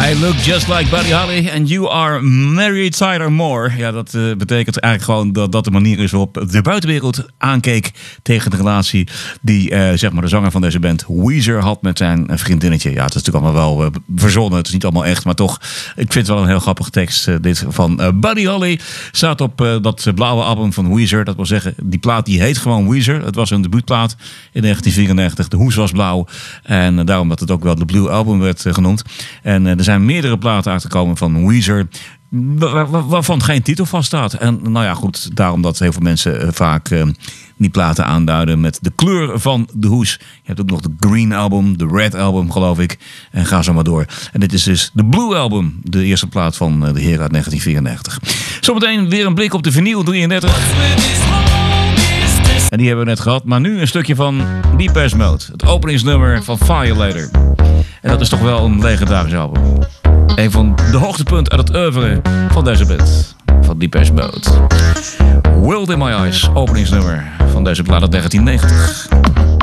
I look just like Buddy Holly and you are Mary Tyler Moore. Ja, dat betekent eigenlijk gewoon dat de manier is waarop de buitenwereld aankeek tegen de relatie die zeg maar de zanger van deze band Weezer had met zijn vriendinnetje. Ja, het is natuurlijk allemaal wel verzonnen. Het is niet allemaal echt, maar toch, ik vind het wel een heel grappige tekst. Dit van Buddy Holly staat op dat blauwe album van Weezer. Dat wil zeggen, die plaat die heet gewoon Weezer. Het was een debuutplaat in 1994. De hoes was blauw en daarom dat het ook wel de Blue Album werd genoemd. En er zijn meerdere platen uitgekomen van Weezer waarvan geen titel vaststaat. En nou ja, goed, daarom dat heel veel mensen vaak die platen aanduiden met de kleur van de hoes. Je hebt ook nog de Green Album, de Red Album, geloof ik. En ga zo maar door. En dit is dus de Blue Album, de eerste plaat van de heren uit 1994. Zometeen weer een blik op de vinyl 33. En die hebben we net gehad. Maar nu een stukje van Depeche Mode. Het openingsnummer van Violator. En dat is toch wel een legendarisch album. Een van de hoogtepunten uit het oeuvre van deze band. Van Depeche Mode. World in My Eyes, openingsnummer van deze plaat uit 1990.